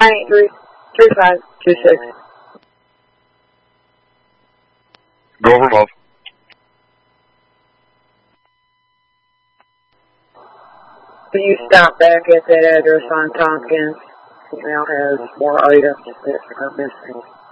983-3526. Go over love. Can you stop back at that address on Tompkins? It now has more items that are missing.